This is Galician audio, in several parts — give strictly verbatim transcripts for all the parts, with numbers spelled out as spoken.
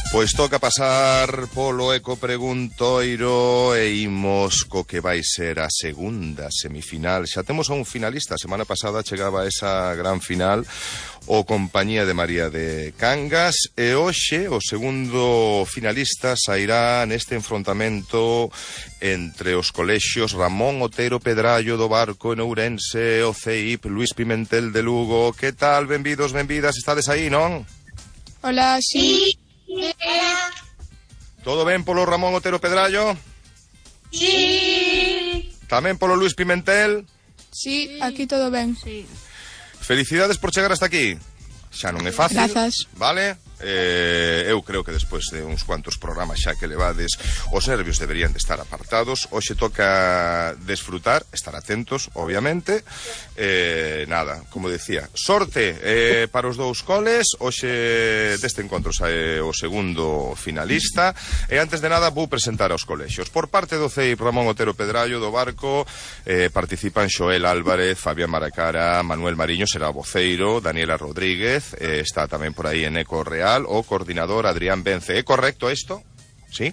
Pois toca pasar polo eco preguntoiro e imos co que vai ser a segunda semifinal. Xa temos a un finalista, a semana pasada chegaba esa gran final o Compañía de María de Cangas e hoxe o segundo finalista sairá neste enfrontamento entre os colexios Ramón Otero Pedrallo do Barco en Ourense, o C I P Luís Pimentel de Lugo. Que tal? Benvidos, benvidas, estades aí, non? Hola, sí. Todo ben polo Ramón Otero Pedrallo? Sí. Tamén polo Luís Pimentel? Sí, aquí todo ben. Sí. Felicidades por chegar hasta aquí. Xa non é fácil. Grazas. Vale? Eh, eu creo que despois de uns cuantos programas xa que levades, os nervios deberían de estar apartados. Hoxe toca desfrutar, estar atentos, obviamente. Eh, nada, como decía, sorte eh, para os dous coles. Hoxe deste encontro sae o segundo finalista. E antes de nada vou presentar aos colexios. Por parte do C I P Ramón Otero Pedrallo do Barco eh, participan Xoel Álvarez, Fabián Maracara, Manuel Mariño será o voceiro, Daniela Rodríguez, eh, está tamén por aí en Eco Real o coordinador Adrián Vence. ¿É correcto isto? ¿Sí?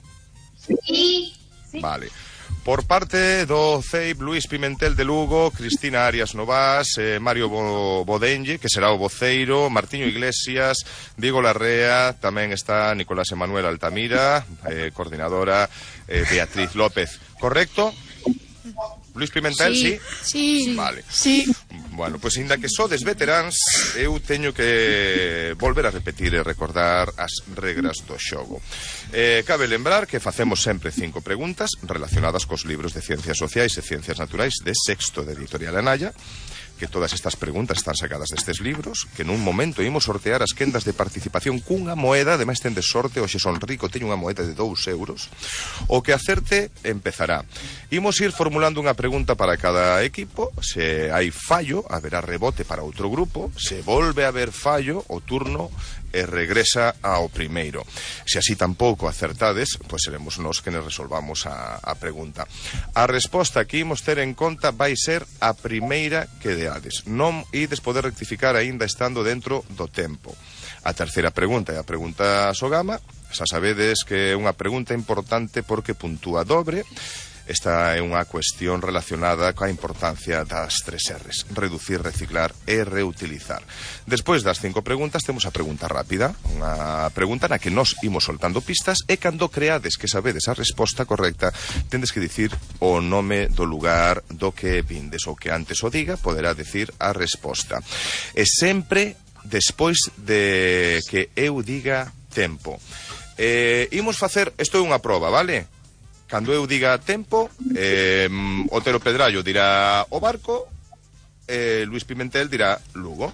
Sí. Sí. Vale. Por parte do C I P Luís Pimentel de Lugo, Cristina Arias Novás, eh, Mario Bo Bodenlle, que será o voceiro, Martiño Iglesias, Diego Larrea, tamén está Nicolás Emanuel Altamira, eh, coordinadora eh, Beatriz López. ¿Correcto? Luís Pimentel, sí? Sí. Sí. Vale. Sí. Bueno, pois, ainda que sodes veteráns, eu teño que volver a repetir e recordar as regras do xogo. Eh, cabe lembrar que facemos sempre cinco preguntas relacionadas cos libros de Ciencias Sociais e Ciencias Naturais de sexto de Editorial Anaya, que todas estas preguntas están sacadas destes libros, que nun momento imos sortear as quendas de participación cunha moeda, ademais ten de sorte, hoxe son rico, teño unha moeda de dous euros. O que acerte empezará. Imos ir formulando unha pregunta para cada equipo, se hai fallo, haberá rebote para outro grupo, se volve a haber fallo, o turno e regresa ao primeiro. Se así tampouco acertades, pois seremos nós que nos resolvamos a, a pregunta. A resposta que imos ter en conta vai ser a primeira que deades. Non ides poder rectificar aínda estando dentro do tempo. A terceira pregunta é a pregunta Sogama. Xa sabedes que é unha pregunta importante porque puntúa dobre. Esta é unha cuestión relacionada coa importancia das tres R's: reducir, reciclar e reutilizar. Despois das cinco preguntas temos a pregunta rápida, unha pregunta na que nos imos soltando pistas e cando creades que sabedes a resposta correcta tendes que dicir o nome do lugar do que vindes, ou que antes o diga poderá dicir a resposta. E sempre despois de que eu diga tempo. Eh, imos facer, isto é unha proba, vale? Cando eu diga tempo, eh, Otero Pedrallo dirá o Barco, eh, Luís Pimentel dirá Lugo.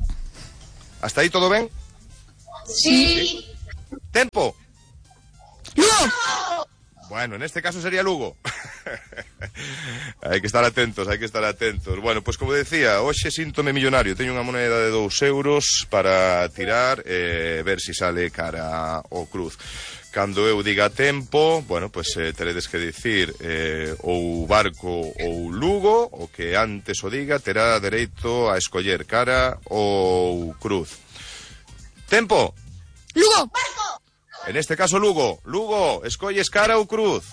Hasta aí todo ben? Sí. ¿Sí? Tempo. Lugo. Bueno, en este caso sería Lugo. Hai que estar atentos, hai que estar atentos. Bueno, pois pues como decía, hoxe síntome millonario. Teño unha moneda de dous euros para tirar e eh, ver si sale cara ao cruz. Cando eu diga tempo, bueno, pois pues, eh, teredes que dicir eh, ou Barco ou Lugo, o que antes o diga terá dereito a escoller cara ou cruz. Tempo. Lugo. Barco. En este caso Lugo. Lugo, escolles cara ou cruz?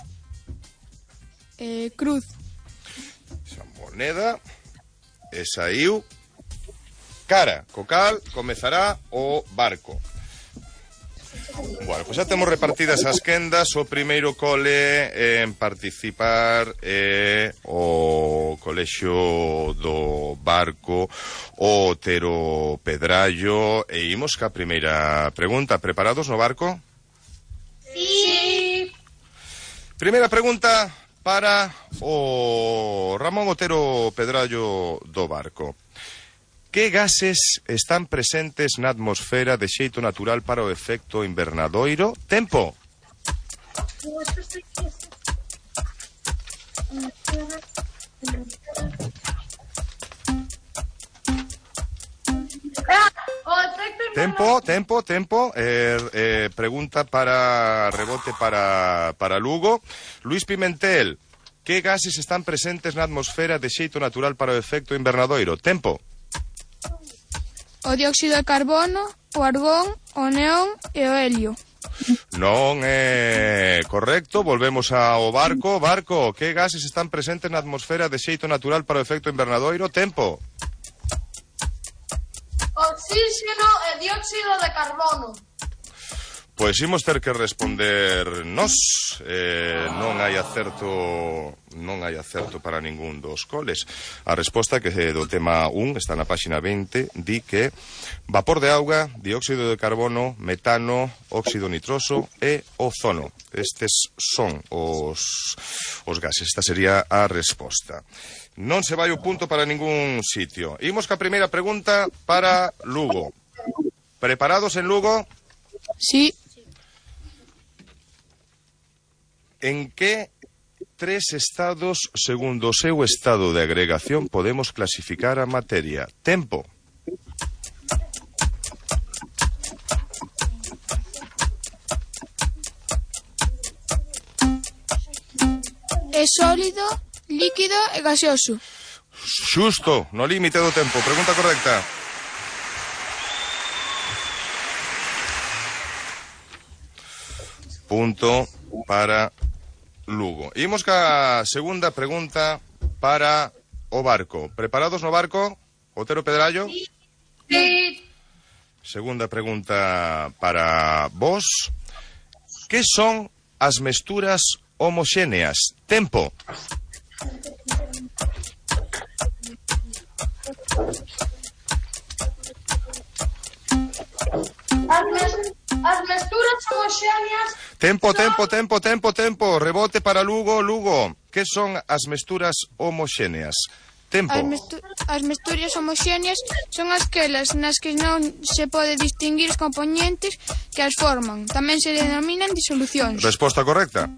Eh, cruz. Esa moneda e saiu cara, co cal comezará o Barco. Bueno, pois pues xa temos repartidas as quendas. O primeiro cole en participar é o colexio do Barco, o Otero Pedrallo. E imos ca primeira pregunta. Preparados no Barco? Sí. Primeira pregunta para o Ramón Otero Pedrallo do Barco. Que gases están presentes na atmosfera de xeito natural para o efecto invernadoiro? Tempo. Tempo, tempo, tempo. Eh, eh, pregunta para rebote para, para Lugo. Luís Pimentel, que gases están presentes na atmosfera de xeito natural para o efecto invernadoiro? Tempo. O dióxido de carbono, o argón, o neón e o helio. Non é correcto. Volvemos ao Barco. Barco, que gases están presentes na atmosfera de xeito natural para o efecto invernadoiro? Tempo. Oxígeno e dióxido de carbono. Pois imos ter que responder nós. Eh, non hai acerto, non hai acerto para ningún dos coles. A resposta que do tema un está na páxina veinte, di que vapor de auga, dióxido de carbono, metano, óxido nitroso e ozono. Estes son os, os gases. Esta sería a resposta. Non se vai o punto para ningún sitio. Imos ca primeira pregunta para Lugo. Preparados en Lugo? Sí. En que tres estados, segundo o seu estado de agregación, podemos clasificar a materia? Tempo. É sólido, líquido e gaseoso. Xusto, no límite do tempo. Pregunta correcta. Punto para Lugo. Imos ca segunda pregunta para o Barco. Preparados no Barco? Otero Pedrallo? Sí. Segunda pregunta para vos. Que son as mesturas homoxéneas? Tempo. As, mes as mesturas homoxéneas... Tempo, tempo, tempo, tempo, tempo. Rebote para Lugo, Lugo. Que son as mesturas homoxéneas? Tempo. As, mestu as mesturas homoxéneas son aquelas nas que non se pode distinguir os componentes que as forman. Tamén se denominan disolucións. Resposta correcta.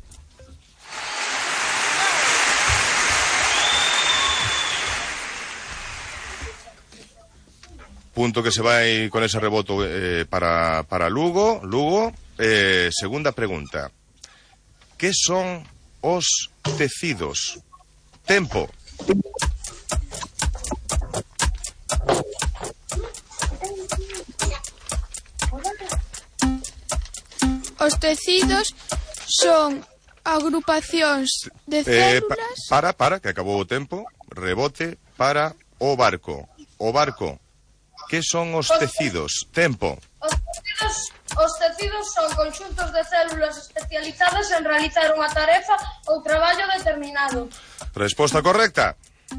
Punto que se vai con ese reboto eh, para, para Lugo. Lugo, eh, segunda pregunta. Que son os tecidos? Tempo. Os tecidos son agrupacións de Eh, células... pa, para, para, que acabou o tempo. Rebote para o Barco. O Barco. Que son os tecidos? Tempo. Os tecidos, os tecidos son conxuntos de células especializadas en realizar unha tarefa ou traballo determinado. Resposta correcta.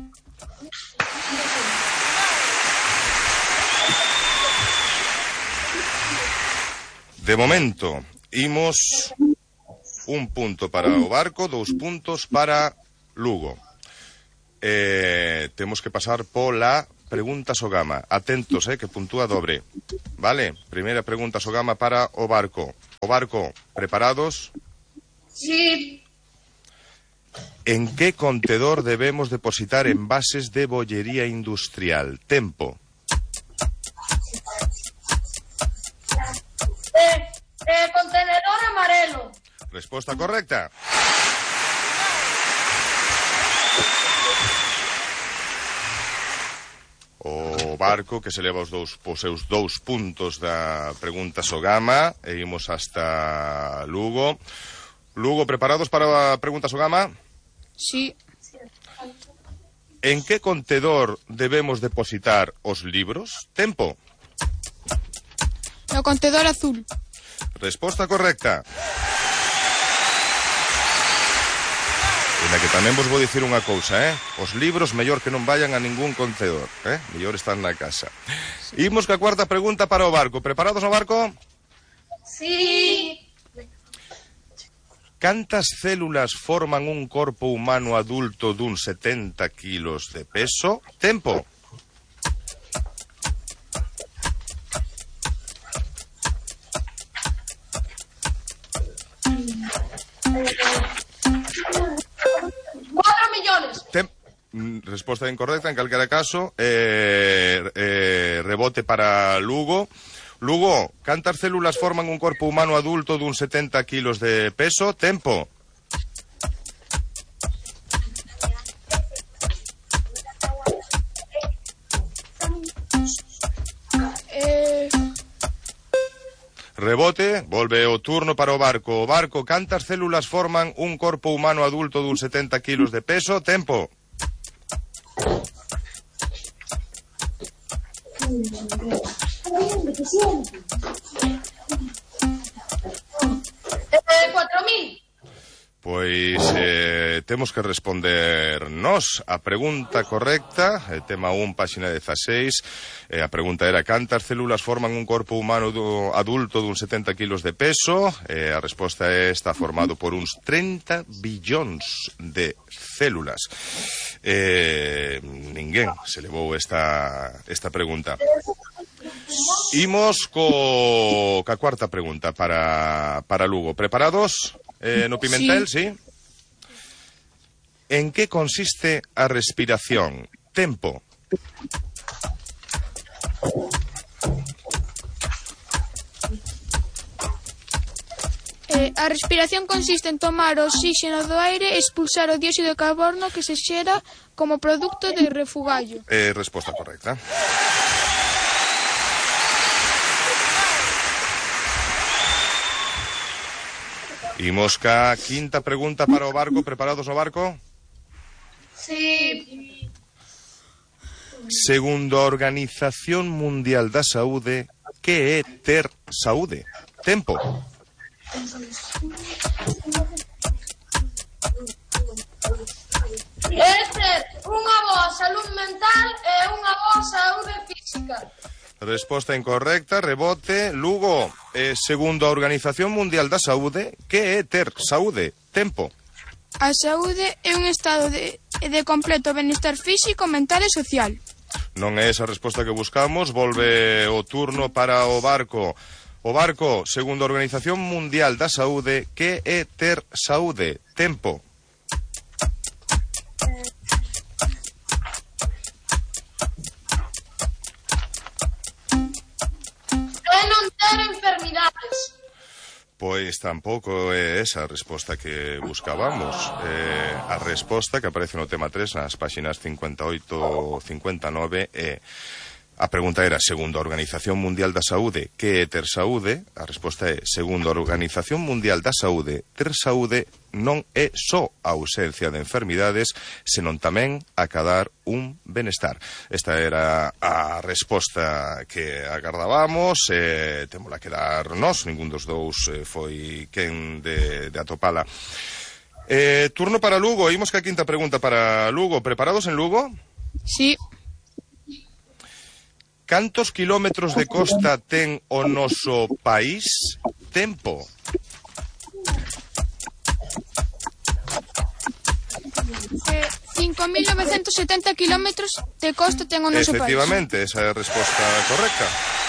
De momento, imos un punto para o Barco, dous puntos para Lugo. Eh, temos que pasar pola pregunta Sogama. Atentos, eh, que puntúa dobre. Vale? Primeira pregunta Sogama para o Barco. O Barco, preparados? Sí. En que contedor debemos depositar envases de bollería industrial? Tempo. Eh, eh, contenedor amarelo. Resposta correcta. O Barco, que se leva os, dous, os seus dous puntos da pregunta Sogama, e imos hasta Lugo. Lugo, preparados para a pregunta Sogama? Sí. En que contedor debemos depositar os libros? Tempo. No contedor azul. Resposta correcta. E na que tamén vos vou dicir unha cousa, eh? Os libros mellor que non vayan a ningún contedor, eh? Mellor están na casa. Imos ca cuarta pregunta para o Barco. Preparados no Barco? Sí. Cantas células forman un corpo humano adulto dun setenta kilos de peso? Tempo. Cuatro millones. Tem Resposta incorrecta en calquera caso. Eh, eh, rebote para Lugo. Lugo, cantas células forman un corpo humano adulto dun setenta kilos de peso? Tempo. Eh... Rebote, volve o turno para o Barco. O Barco, cantas células forman un corpo humano adulto dun setenta kilos de peso? Tempo. Eh, cuatro mil. Pois eh, temos que responder nós a pregunta correcta, eh, tema un, páxina dezaseis. Eh, a pregunta era: cantas células forman un corpo humano do, adulto dun setenta kilos de peso? Eh, a resposta é: está formado por uns trinta billóns de células. Eh, ninguén se levou esta, esta pregunta. Imos co ca cuarta pregunta para, para Lugo. Preparados? Eh, no Pimentel, sí. sí. En que consiste a respiración? Tempo. Eh, a respiración consiste en tomar o oxígeno do aire e expulsar o dióxido de carbono que se xera como produto de refugallo. Eh, resposta correcta. Imos ca quinta pregunta para o Barco. Preparados o Barco? Sí. Segundo a Organización Mundial da Saúde, que é ter saúde? Tempo. É ter unha boa saúde mental e unha boa saúde física. Resposta incorrecta, rebote. Lugo, eh, segundo a Organización Mundial da Saúde, que é ter saúde? Tempo. A saúde é un estado de, de completo benestar físico, mental e social. Non é esa a resposta que buscamos. Volve o turno para o Barco. O Barco, segundo a Organización Mundial da Saúde, que é ter saúde? Tempo. Pois tampouco é esa a resposta que buscábamos. Eh, a resposta que aparece no tema tres nas páxinas cincuenta e oito cincuenta e nove é... A pregunta era: segundo a Organización Mundial da Saúde, que é ter saúde? A resposta é: segundo a Organización Mundial da Saúde, ter saúde non é só a ausencia de enfermidades, senón tamén acadar un benestar. Esta era a resposta que agardábamos. Eh, témola que dar nós, ningún dos dous eh, foi quen de, de atopala. Eh, turno para Lugo. Imos que a quinta pregunta para Lugo. Preparados en Lugo? Sí. Cantos kilómetros de costa ten o noso país? Tempo. Eh, cinco mil novecentos setenta kilómetros de costa ten o noso país. Efectivamente, esa é a resposta correcta.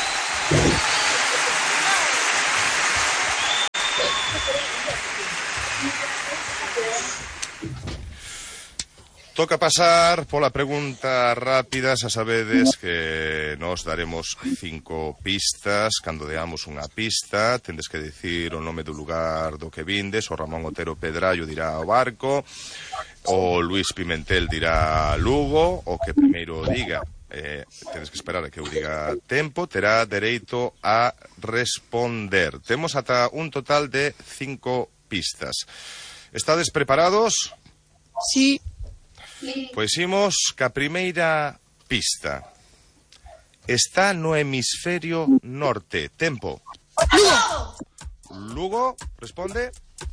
Toca pasar pola pregunta rápida. Xa sabedes que nos daremos cinco pistas. Cando deamos unha pista, tendes que dicir o nome do lugar do que vindes. O Ramón Otero Pedrallo dirá o Barco, o Luís Pimentel dirá Lugo. O que primeiro diga, eh, tendes que esperar a que eu diga tempo, terá dereito a responder. Temos ata un total de cinco pistas. Estades preparados? Sí. Pois imos ca primeira pista. Está no hemisferio norte. Tempo. Lugo. Lugo, responde.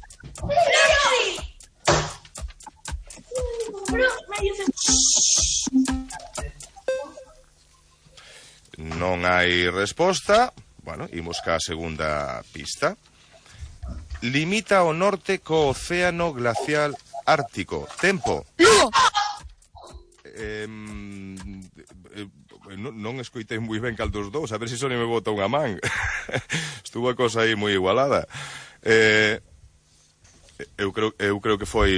Non hai resposta. Bueno, imos ca segunda pista. Limita ao norte co océano glacial ártico. Tempo. Lugo. Eh, eh, non, non escoitei moi ben cal dos dous. A ver se Sonia me bota unha man. Estuvo a cosa aí moi igualada. Eh, eu creo, eu creo que foi